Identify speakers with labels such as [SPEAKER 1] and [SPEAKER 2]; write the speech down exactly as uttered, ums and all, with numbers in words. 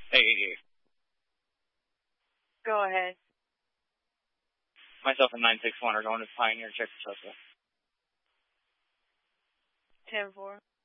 [SPEAKER 1] Hey, hey, hey.
[SPEAKER 2] Go ahead.
[SPEAKER 1] Myself and nine six one are going to Pioneer, check the Tesla.
[SPEAKER 2] ten four.